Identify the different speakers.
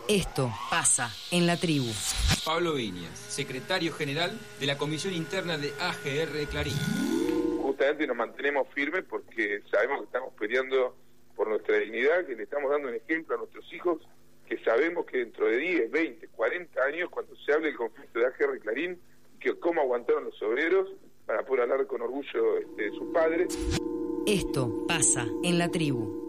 Speaker 1: Esto pasa en la tribu.
Speaker 2: Pablo Viñas, secretario general de la Comisión Interna de AGR Clarín.
Speaker 3: Justamente nos mantenemos firmes porque sabemos que estamos peleando por nuestra dignidad, que le estamos dando un ejemplo a nuestros hijos, que sabemos que dentro de 10, 20, 40 años, cuando se hable del conflicto de AGR Clarín, que cómo aguantaron los obreros para poder hablar con orgullo de sus padres.
Speaker 1: Esto pasa en la tribu.